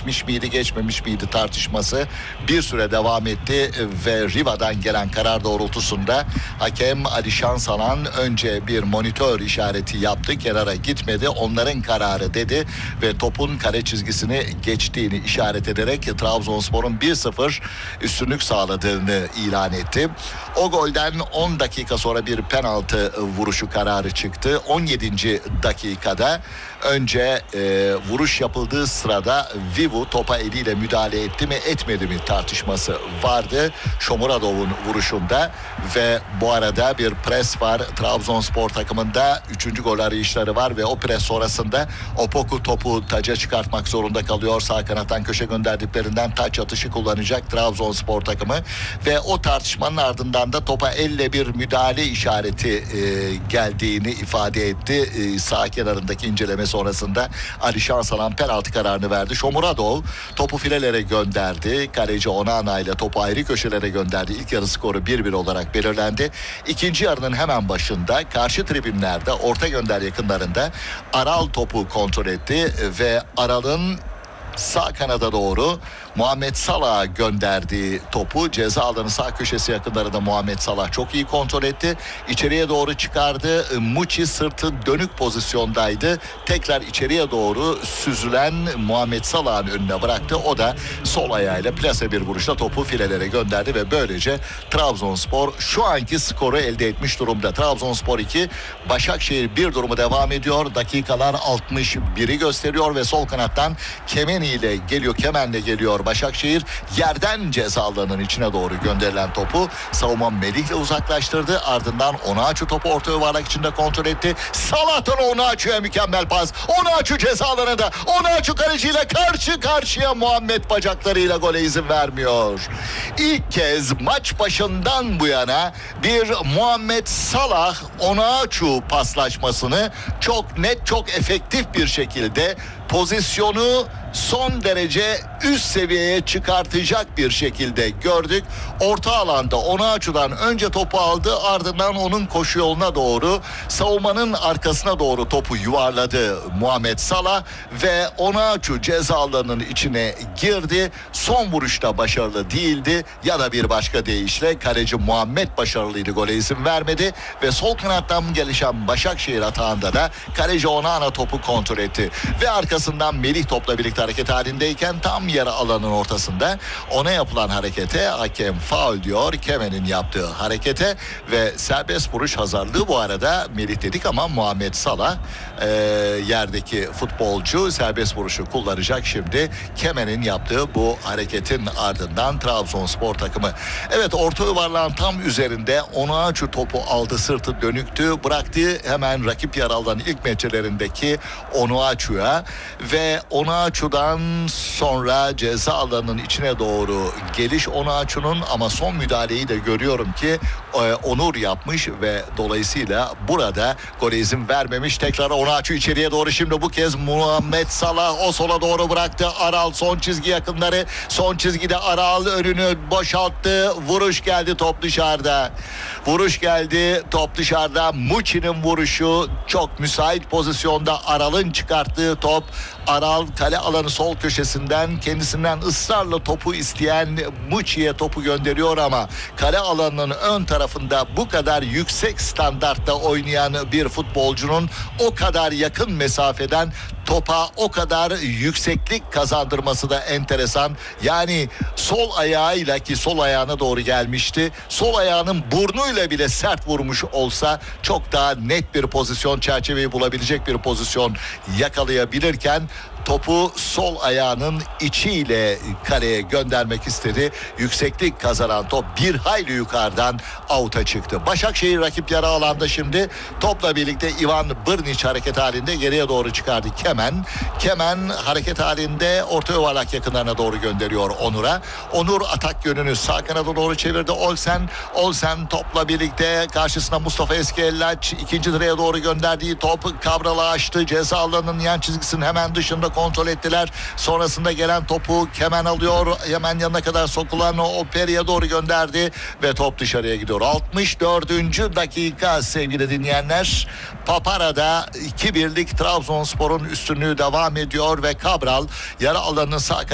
geçmiş miydi geçmemiş miydi tartışması bir süre devam etti ve Riva'dan gelen karar doğrultusunda hakem Ali Şansalan önce bir monitör işareti yaptı, kenara gitmedi, onların kararı dedi ve topun kare çizgisini geçtiğini işaret ederek Trabzonspor'un 1-0 üstünlük sağladığını ilan etti. O golden 10 dakika sonra bir penaltı vuruşu kararı çıktı. 17. dakikada önce vuruş yapıldığı sırada Vivu topa eliyle müdahale etti mi etmedi mi tartışması vardı Shomurodov'un vuruşunda ve bu arada bir pres var Trabzonspor takımında, 3. gol arayışları var ve o pres sonrasında Opoku topu taca çıkartmak zorunda kalıyor. Sağ kanattan köşe gönderdiklerinden taç atışı kullanacak Trabzonspor takımı ve o tartışmanın ardından da topa elle bir müdahale işareti geldiğini ifade etti. Sağ kenarındaki inceleme sonrasında Ali Şansalan penaltı kararını verdi. Shomurodov topu filelere gönderdi. Kaleci Onana ile topu ayrı köşelere gönderdi. İlk yarı skoru 1-1 olarak belirlendi. İkinci yarının hemen başında karşı tribünlerde orta gönder yakınlarında Aral topu kontrol etti ve Aral'ın sağ kanada doğru Muhammed Salah'a gönderdiği topu ceza alanı sağ köşesi yakınlarında Muhammed Salah çok iyi kontrol etti. İçeriye doğru çıkardı. Muçi sırtı dönük pozisyondaydı. Tekrar içeriye doğru süzülen Muhammed Salah'ın önüne bıraktı. O da sol ayağıyla plase bir vuruşla topu filelere gönderdi ve böylece Trabzonspor şu anki skoru elde etmiş durumda. Trabzonspor 2, Başakşehir 1 durumu devam ediyor. Dakikalar 61'i gösteriyor ve sol kanattan Kemeni ile geliyor. Kemen'le geliyor Başakşehir. Yerden ceza alanının içine doğru gönderilen topu savunma Melih'le uzaklaştırdı. Ardından Onaçu topu orta yuvarlak içinde kontrol etti. Salah'tan Onaçu'ya mükemmel pas. Onaçu ceza alanında. Onaçu kaleciyle karşı karşıya, Muhammed bacaklarıyla gole izin vermiyor. İlk kez maç başından bu yana bir Muhammed Salah Onaçu paslaşmasını çok net, çok efektif bir şekilde pozisyonu son derece üst seviyeye çıkartacak bir şekilde gördük. Orta alanda Onaçu'dan önce topu aldı, ardından onun koşu yoluna doğru savunmanın arkasına doğru topu yuvarladı Muhammed Salah ve Onaçu ceza alanının içine girdi. Son vuruşta başarılı değildi ya da bir başka deyişle kaleci Muhammed başarılıydı, gole izin vermedi ve sol kanattan gelişen Başakşehir atağında da kaleci Onana topu kontrol etti ve arkasından Melih topla birlikte hareket halindeyken tam yarı alanın ortasında ona yapılan harekete hakem faul diyor. Kemen'in yaptığı harekete ve serbest vuruş hazırlığı bu arada Melih dedik ama Muhammed Salah yerdeki futbolcu serbest vuruşu kullanacak şimdi. Kemen'in yaptığı bu hareketin ardından Trabzonspor takımı. Evet, orta yuvarlağın tam üzerinde Onaçu topu aldı, sırtı dönüktü, bıraktı hemen rakip yer alan ilk metrlerindeki Onaçu'ya ve Onaçu'dan sonra ceza alanının içine doğru geliş Onaçu'nun, ama son müdahaleyi de görüyorum ki Onur yapmış ve dolayısıyla burada gole izin vermemiş. Tekrar Onaçu içeriye doğru, şimdi bu kez Muhammed Salah o sola doğru bıraktı. Aral son çizgi yakınları, son çizgide Aral önünü boşalttı. Vuruş geldi, top dışarıda. Vuruş geldi, top dışarıda. Muçi'nin vuruşu çok müsait pozisyonda. Aral'ın çıkarttığı top. Aral kale alanı sol köşesinden kendisinden ısrarla topu isteyen Muçi'ye topu gönderiyor ama kale alanının ön tarafında bu kadar yüksek standartta oynayan bir futbolcunun o kadar yakın mesafeden topa o kadar yükseklik kazandırması da enteresan. Yani sol ayağıyla, ki sol ayağına doğru gelmişti, sol ayağının burnuyla bile sert vurmuş olsa çok daha net bir pozisyon, çerçeveyi bulabilecek bir pozisyon yakalayabilirken topu sol ayağının içiyle kaleye göndermek istedi. Yükseklik kazanan top bir hayli yukarıdan out'a çıktı. Başakşehir rakip yarı alanda şimdi topla birlikte Ivan Brnić hareket halinde geriye doğru çıkardı Kemen. Kemen hareket halinde orta yuvarlak yakınlarına doğru gönderiyor Onur'a. Onur atak yönünü sağ kanada doğru çevirdi. Olsen topla birlikte karşısına Mustafa Eskiellaç, ikinci direğe doğru gönderdiği top Cabral'a açtı. Ceza alanının yan çizgisinin hemen dışında kontrol ettiler. Sonrasında gelen topu Kemen alıyor. Hemen yanına kadar sokulan o Peri'ye doğru gönderdi ve top dışarıya gidiyor. 64. dakika sevgili dinleyenler. Papara'da 2-1'lik Trabzonspor'un üstünlüğü devam ediyor ve Cabral yarı alanının sağ